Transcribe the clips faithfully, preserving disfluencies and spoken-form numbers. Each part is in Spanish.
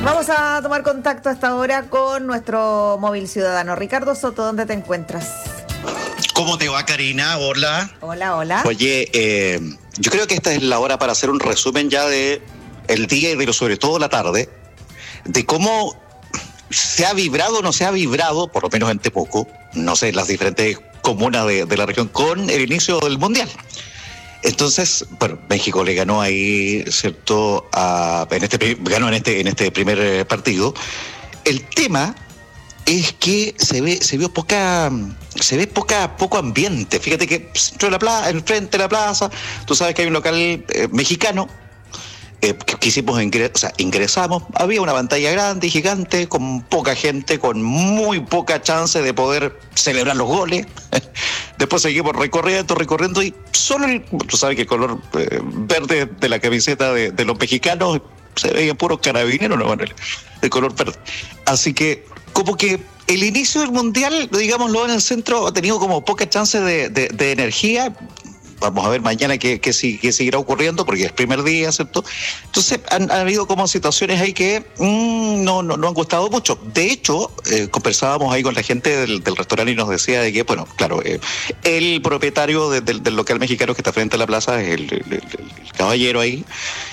Vamos a tomar contacto a esta hora con nuestro móvil ciudadano. Ricardo Soto, ¿dónde te encuentras? ¿Cómo te va, Karina? Hola. Hola, hola. Oye, eh, yo creo que esta es la hora para hacer un resumen ya de el día y de lo, sobre todo la tarde, de cómo se ha vibrado o no se ha vibrado, por lo menos en Temuco, no sé, en las diferentes comunas de, de la región, con el inicio del Mundial. Entonces, bueno, México le ganó ahí, ¿cierto? A, en este, ganó en este, en este primer partido. El tema es que se ve, se vio poca, se ve poca, poco ambiente. Fíjate que dentro de la plaza, enfrente de la plaza, tú sabes que hay un local eh, mexicano. Eh, que quisimos ingres, o sea, ingresamos, había una pantalla grande y gigante, con poca gente, con muy poca chance de poder celebrar los goles. Después seguimos recorriendo, recorriendo, y solo el, tú sabes que el color eh, verde de la camiseta de, de los mexicanos se veía puro carabinero, no, Manuel, el color verde. Así que, como que el inicio del Mundial, digámoslo, en el centro ha tenido como poca chance de, de, de energía. Vamos a ver mañana qué, qué, qué seguirá ocurriendo, porque es el primer día, ¿cierto? Entonces, han, han habido como situaciones ahí que mmm, no, no, no han gustado mucho. De hecho, eh, conversábamos ahí con la gente del, del restaurante y nos decía de que, bueno, claro, eh, el propietario de, del, del local mexicano que está frente a la plaza es el, el, el, el caballero ahí,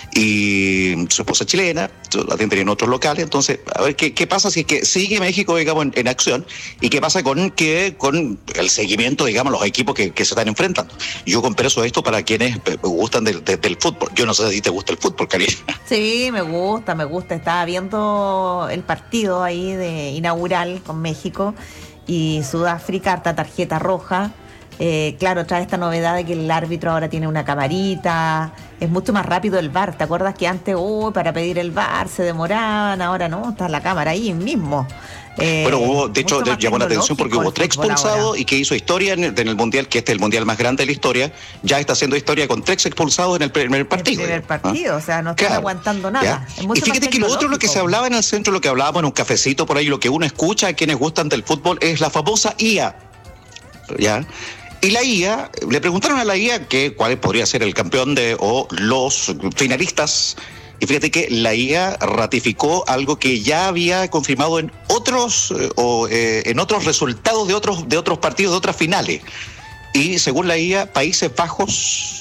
y su esposa chilena, la atienden en otros locales. Entonces, a ver qué, qué pasa si es que sigue México, digamos, en, en acción, y qué pasa con que con el seguimiento, digamos, los equipos que, que se están enfrentando. Yo compreso esto para quienes gustan del, del, del fútbol. Yo no sé si te gusta el fútbol, Karina. Sí, me gusta, me gusta. Estaba viendo el partido ahí de inaugural con México y Sudáfrica, harta tarjeta roja. Eh, claro, trae esta novedad de que el árbitro ahora tiene una camarita, es mucho más rápido el V A R. ¿Te acuerdas que antes, oh, para pedir el V A R se demoraban? Ahora no, está la cámara ahí mismo. Eh, bueno, hubo, de hecho, llamó la atención porque hubo tres expulsados y que hizo historia en el, en el Mundial, que este es el Mundial más grande de la historia, ya está haciendo historia con tres expulsados en el primer partido. El primer partido, ¿ah? O sea, no están claro, aguantando nada. Y fíjate que lo otro, lo que se hablaba en el centro, lo que hablábamos en un cafecito por ahí, lo que uno escucha a quienes gustan del fútbol, es la famosa I A, ¿ya? Y la I A, le preguntaron a la I A que cuál podría ser el campeón de o los finalistas. Y fíjate que la I A ratificó algo que ya había confirmado en otros eh, o eh, en otros resultados de otros de otros partidos, de otras finales. Y según la I A, Países Bajos